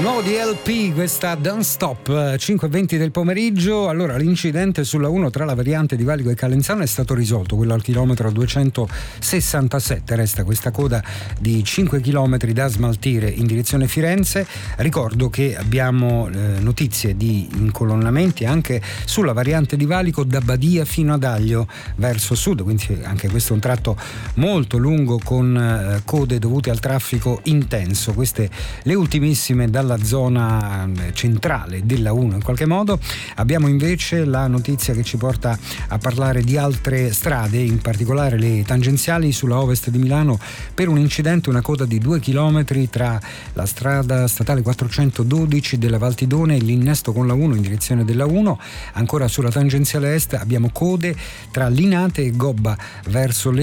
Nuovo di LP, questa Don't Stop, 5:20 del pomeriggio. Allora, l'incidente sulla 1 tra la variante di Valico e Calenzano è stato risolto, quello al chilometro 267. Resta questa coda di 5 chilometri da smaltire in direzione Firenze. Ricordo che abbiamo notizie di incolonnamenti anche sulla variante di Valico da Badia fino ad Aglio verso sud, quindi anche questo è un tratto molto lungo con code dovute al traffico intenso. Queste le ultimissime dalla zona centrale della 1 in qualche modo. Abbiamo invece la notizia che ci porta a parlare di altre strade, in particolare le tangenziali sulla ovest di Milano per un incidente, una coda di 2 chilometri tra la strada statale 412 della Valtidone e l'innesto con la 1 in direzione della 1. Ancora sulla tangenziale est abbiamo code tra Linate e Gobba verso